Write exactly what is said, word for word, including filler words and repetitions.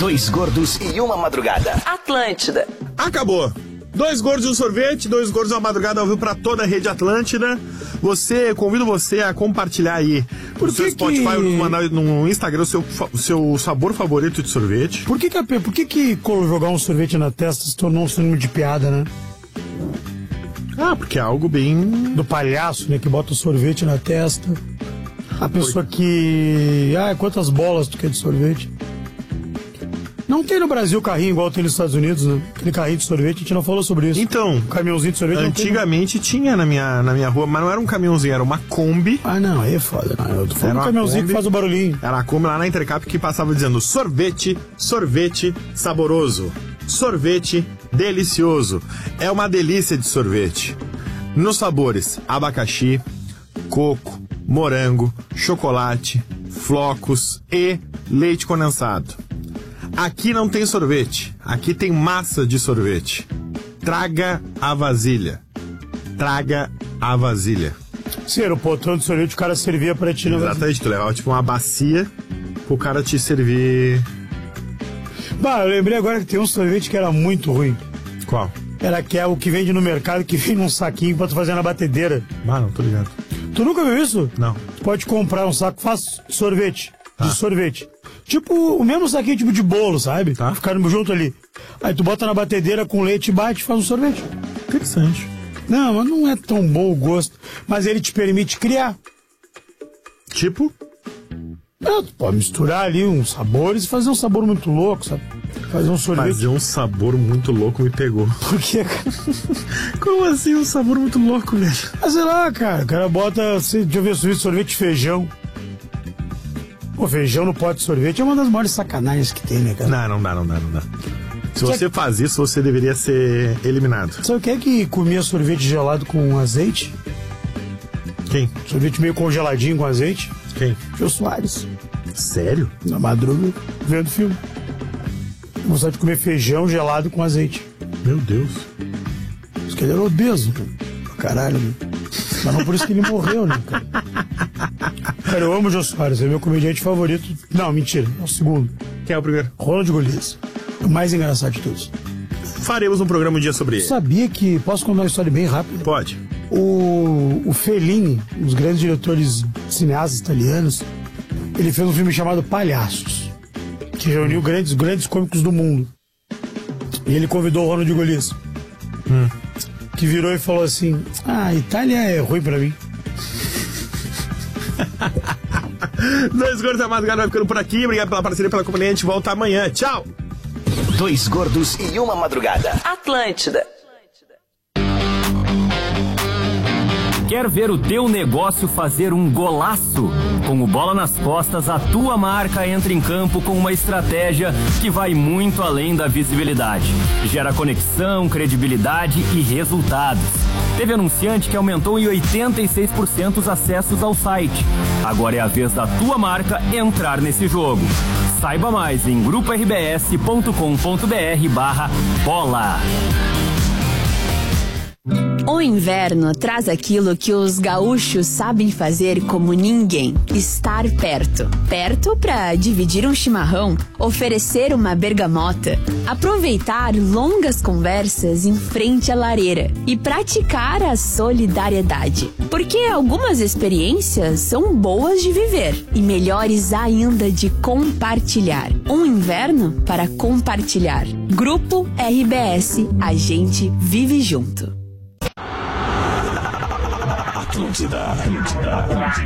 Dois gordos e uma madrugada. Atlântida. Acabou. Dois gordos e um sorvete, dois gordos e uma madrugada ao vivo pra toda a rede Atlântida. Você, convido você a compartilhar aí Por no seu que Spotify que- ou no, mandar no Instagram o seu, fa- o seu sabor favorito de sorvete. Por que que, a pe- por que que colo- jogar um sorvete na testa se tornou um sinônimo de piada, né? Ah, porque é algo bem... Do palhaço, né? Que bota o sorvete na testa. A pessoa que... Ah, quantas bolas tu quer de sorvete? Não tem no Brasil carrinho igual tem nos Estados Unidos, né? Aquele carrinho de sorvete, a gente não falou sobre isso. Então, Um caminhãozinho de sorvete não tem, antigamente tinha na minha, na minha rua, mas não era um caminhãozinho, era uma Kombi. não. Ah, não, aí é foda. Não. Eu tô falando Era do uma caminhãozinho Kombi. que faz o barulhinho. Era a Kombi lá na Intercap que passava dizendo sorvete, sorvete saboroso, sorvete delicioso. É uma delícia de sorvete. Nos sabores abacaxi, coco, morango, chocolate, flocos e leite condensado. Aqui não tem sorvete, aqui tem massa de sorvete. Traga a vasilha. Traga a vasilha. Sim, era o potão de sorvete, o cara servia pra ti. Né? Exatamente, tu levava tipo uma bacia pro cara te servir. Bah, eu lembrei agora que tem um sorvete que era muito ruim. Qual? Era que é o que vende no mercado, que vem num saquinho pra tu fazer na batedeira. Ah, não, tô ligado. Tu nunca viu isso? Não. Tu pode comprar um saco, faz sorvete, de sorvete. Tipo, o mesmo saquinho tipo de bolo, sabe? Tá. Ficaram junto ali. Aí tu bota na batedeira com leite, bate e faz um sorvete. Interessante. Não, mas não é tão bom o gosto. Mas ele te permite criar. Tipo? Não, tu pode misturar ali uns sabores e fazer um sabor muito louco, sabe? Fazer um sorvete. Fazer um sabor muito louco me pegou. Por quê, cara? Como assim um sabor muito louco, velho? Ah, sei lá, cara. O cara bota, sei, deixa eu ver, sorvete, sorvete de feijão. Pô, feijão no pote de sorvete é uma das maiores sacanagens que tem, né, cara? Não, não dá, não dá, não dá. Se Sabe- você faz isso, você deveria ser eliminado. Sabe quem é que comia sorvete gelado com azeite? Quem? Sorvete meio congeladinho com azeite? Quem? Jô Soares. Sério? Na madruga, vendo filme. Gostava de comer feijão gelado com azeite. Meu Deus. Diz que ele era obeso, cara. Pra caralho, né? Mas não por isso que ele morreu, né, cara? Cara, eu amo o Jô Soares, é meu comediante favorito. Não, mentira, é o segundo. Quem é o primeiro? Ronald Golias. O mais engraçado de todos. Faremos um programa um dia sobre ele. Sabia que... Posso contar uma história bem rápida? Pode. O, o Fellini, um dos grandes diretores cineastas italianos, ele fez um filme chamado Palhaços, que reuniu grandes, grandes cômicos do mundo. E ele convidou o Ronald Golias, Hum. que virou e falou assim: ah, a Itália é ruim pra mim. Dois gordos da madrugada vai ficando por aqui. Obrigado pela parceria, pela companhia. A gente volta amanhã. Tchau. Dois gordos e uma madrugada. Atlântida. Quer ver o teu negócio fazer um golaço? Com o Bola nas Costas, a tua marca entra em campo com uma estratégia que vai muito além da visibilidade. Gera conexão, credibilidade e resultados. Teve anunciante que aumentou em oitenta e seis por cento os acessos ao site. Agora é a vez da tua marca entrar nesse jogo. Saiba mais em grupo r b s ponto com ponto b r barra bola. O inverno traz aquilo que os gaúchos sabem fazer como ninguém: estar perto. Perto para dividir um chimarrão, oferecer uma bergamota, aproveitar longas conversas em frente à lareira e praticar a solidariedade. Porque algumas experiências são boas de viver e melhores ainda de compartilhar. Um inverno para compartilhar. Grupo R B S, a gente vive junto. Atlântida. Atlântida.